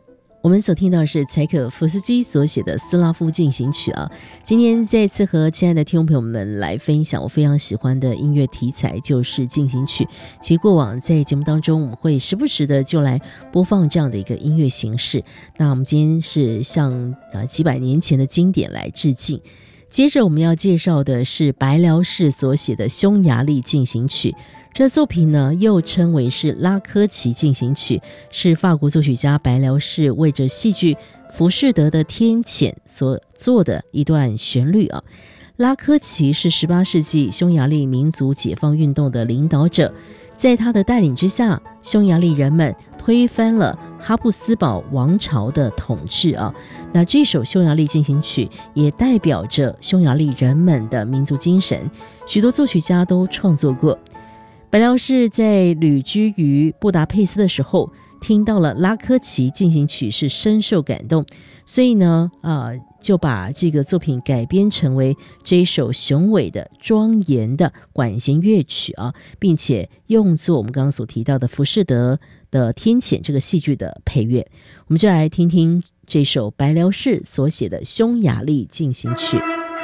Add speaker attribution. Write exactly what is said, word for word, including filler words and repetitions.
Speaker 1: 我们所听到的是柴可夫斯基所写的斯拉夫进行曲啊。今天再次和亲爱的听众朋友们来分享我非常喜欢的音乐题材，就是进行曲。其实过往在节目当中我们会时不时的就来播放这样的一个音乐形式，那我们今天是向呃几百年前的经典来致敬。接着我们要介绍的是白辽士所写的匈牙利进行曲，这作品呢又称为是拉科齐进行曲，是法国作曲家白辽士为着戏剧《浮士德的天谴》所做的一段旋律啊。拉科齐是十八世纪匈牙利民族解放运动的领导者，在他的带领之下，匈牙利人们推翻了哈布斯堡王朝的统治啊。那这首匈牙利进行曲也代表着匈牙利人们的民族精神，许多作曲家都创作过。白辽士在旅居于布达佩斯的时候，听到了拉科齐进行曲，是深受感动，所以呢，呃，就把这个作品改编成为这一首雄伟的、庄严的管弦乐曲啊，并且用作我们刚刚所提到的《浮士德的天谴》这个戏剧的配乐。我们就来听听这首白辽士所写的匈牙利进行曲。